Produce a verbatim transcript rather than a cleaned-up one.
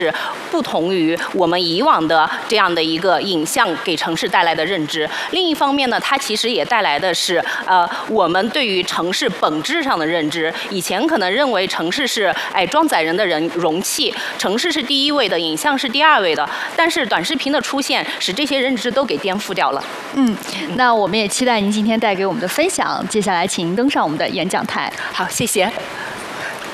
是不同于我们以往的这样的一个影像给城市带来的认知。另一方面呢，它其实也带来的是呃我们对于城市本质上的认知。以前可能认为城市是哎装载人的人容器，城市是第一位的，影像是第二位的。但是短视频的出现，使这些认知都给颠覆掉了。 嗯，那我们也期待您今天带给我们的分享。接下来请您登上我们的演讲台。 好，谢谢。